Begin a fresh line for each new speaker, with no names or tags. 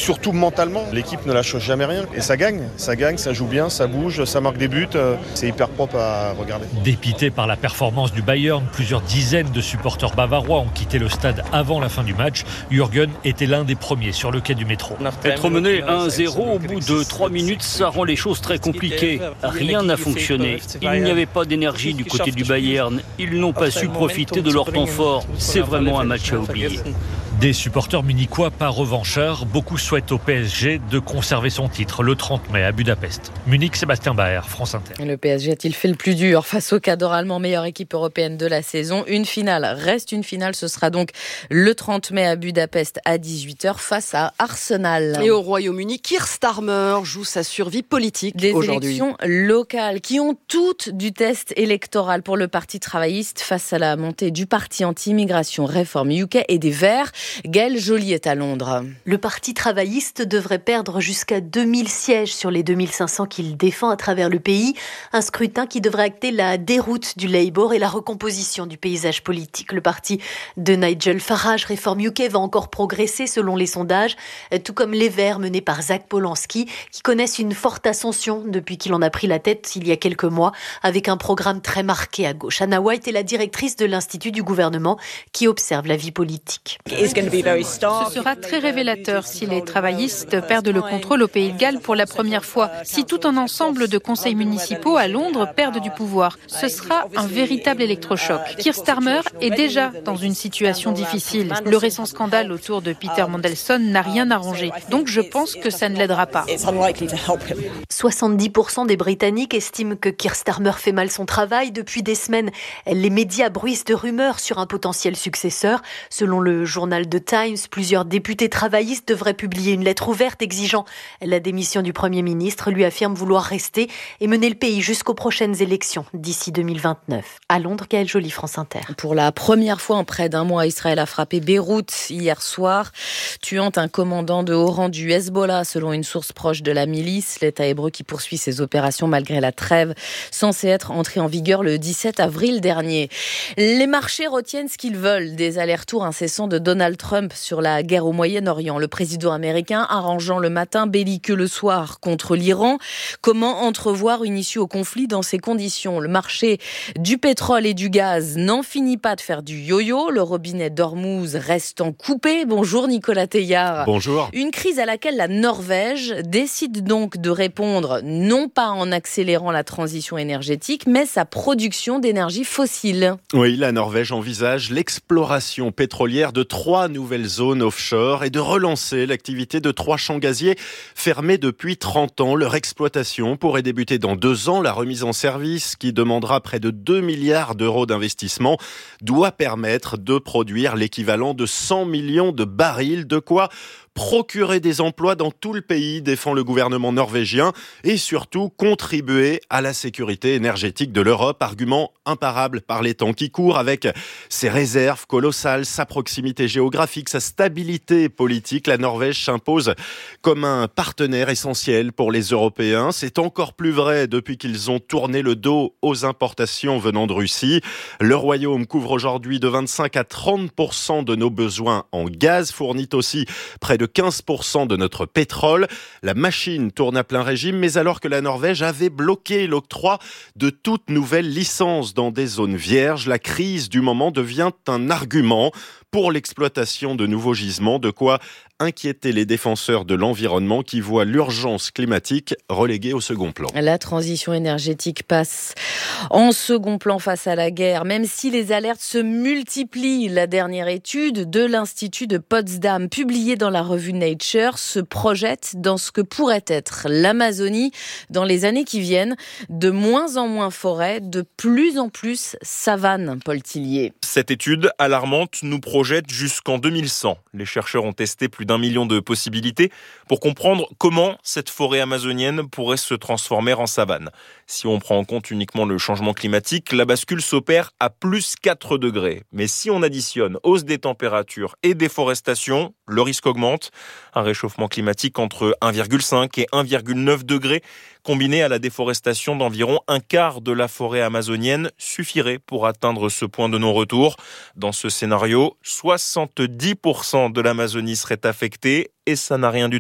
surtout mentalement. L'équipe ne lâche jamais rien et ça gagne, ça joue bien, ça bouge, ça marque des buts. C'est hyper propre à regarder.
Dépité par la performance du Bayern, plusieurs dizaines de supporters bavarois ont quitté le stade avant la fin du match. Jürgen était l'un des premiers sur le quai du métro.
Être mené 1-0 au bout de 3 minutes, ça rend les choses très compliquées. Rien n'a fonctionné. Il n'y avait pas d'énergie du côté du Bayern. Ils n'ont pas su profiter de leur temps fort. C'est vraiment un match à oublier.
Des supporters munichois pas revanchards, beaucoup souhaitent au PSG de conserver son titre le 30 mai à Budapest. Munich, Sébastien Baer, France Inter.
Le PSG a-t-il fait le plus dur face au Cador allemand, meilleure équipe européenne de la saison? Une finale reste une finale, ce sera donc le 30 mai à Budapest à 18h face à Arsenal.
Et au Royaume-Uni, Keir Starmer joue sa survie politique aujourd'hui.
Des élections locales qui ont toutes du test électoral pour le Parti travailliste face à la montée du parti anti-immigration Reform UK et des Verts. Gaëlle Joly est à Londres.
Le Parti travailliste devrait perdre jusqu'à 2000 sièges sur les 2500 qu'il défend à travers le pays. Un scrutin qui devrait acter la déroute du Labour et la recomposition du paysage politique. Le parti de Nigel Farage, Reform UK, va encore progresser selon les sondages, tout comme les Verts menés par Zach Polanski, qui connaissent une forte ascension depuis qu'il en a pris la tête il y a quelques mois, avec un programme très marqué à gauche. Anna White est la directrice de l'Institut du gouvernement qui observe la vie politique.
Ce sera très révélateur si les travaillistes perdent le contrôle au Pays de Galles pour la première fois. Si tout un ensemble de conseils municipaux à Londres perdent du pouvoir, ce sera un véritable électrochoc. Keir Starmer est déjà dans une situation difficile. Le récent scandale autour de Peter Mandelson n'a rien arrangé. Donc je pense que ça ne l'aidera pas.
70% des Britanniques estiment que Keir Starmer fait mal son travail. Depuis des semaines, les médias bruissent de rumeurs sur un potentiel successeur. Selon le journal The Times, plusieurs députés travaillistes devraient publier une lettre ouverte exigeant la démission du Premier ministre. Lui affirme vouloir rester et mener le pays jusqu'aux prochaines élections d'ici 2029. À Londres, Gaëlle Joly, France Inter.
Pour la première fois en près d'un mois, Israël a frappé Beyrouth hier soir, tuant un commandant de haut rang du Hezbollah, selon une source proche de la milice. L'État hébreu qui poursuit ses opérations malgré la trêve censée être entrée en vigueur le 17 avril dernier. Les marchés retiennent ce qu'ils veulent, des allers-retours incessants de Donald Trump sur la guerre au Moyen-Orient. Le président américain arrangeant le matin, belliqueux le soir contre l'Iran. Comment entrevoir une issue au conflit dans ces conditions? Le marché du pétrole et du gaz n'en finit pas de faire du yo-yo. Le robinet d'Ormuz restant coupé. Bonjour Nicolas Teillard.
Bonjour.
Une crise à laquelle la Norvège décide donc de répondre, non pas en accélérant la transition énergétique, mais sa production d'énergie fossile.
Oui, la Norvège envisage l'exploration pétrolière de 3 nouvelles zones offshore et de relancer l'activité de 3 champs gaziers fermés depuis 30 ans. Leur exploitation pourrait débuter dans 2 ans. La remise en service, qui demandera près de 2 milliards d'euros d'investissement, doit permettre de produire l'équivalent de 100 millions de barils, de quoi procurer des emplois dans tout le pays, défend le gouvernement norvégien, et surtout contribuer à la sécurité énergétique de l'Europe. Argument imparable par les temps qui courent, avec ses réserves colossales, sa proximité géographique, sa stabilité politique. La Norvège s'impose comme un partenaire essentiel pour les Européens. C'est encore plus vrai depuis qu'ils ont tourné le dos aux importations venant de Russie. Le Royaume couvre aujourd'hui de 25 à 30% de nos besoins en gaz, fournit aussi près de 15% de notre pétrole. La machine tourne à plein régime, mais alors que la Norvège avait bloqué l'octroi de toute nouvelle licence dans des zones vierges, la crise du moment devient un argument pour l'exploitation de nouveaux gisements, de quoi inquiéter les défenseurs de l'environnement qui voient l'urgence climatique reléguée au second plan.
La transition énergétique passe en second plan face à la guerre, même si les alertes se multiplient. La dernière étude de l'Institut de Potsdam, publiée dans la revue Nature, se projette dans ce que pourrait être l'Amazonie dans les années qui viennent. De moins en moins forêt, de plus en plus savane, Paul Tillier.
Cette étude alarmante nous projette jusqu'en 2100. Les chercheurs ont testé plus d'1 million de possibilités pour comprendre comment cette forêt amazonienne pourrait se transformer en savane. Si on prend en compte uniquement le changement climatique, la bascule s'opère à plus 4 degrés. Mais si on additionne hausse des températures et déforestation, le risque augmente. Un réchauffement climatique entre 1,5 et 1,9 degrés, combiné à la déforestation d'environ un quart de la forêt amazonienne, suffirait pour atteindre ce point de non-retour. Dans ce scénario, 70% de l'Amazonie serait affectée et ça n'a rien du tout